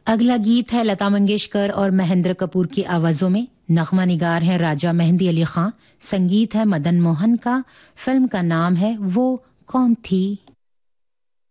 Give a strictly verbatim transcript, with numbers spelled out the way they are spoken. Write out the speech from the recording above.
अगला गीत है लता मंगेशकर और महेंद्र कपूर की आवाजों में। नगमा निगार है राजा मेहंदी अली खां, संगीत है मदन मोहन का, फिल्म का नाम है वो कौन थी।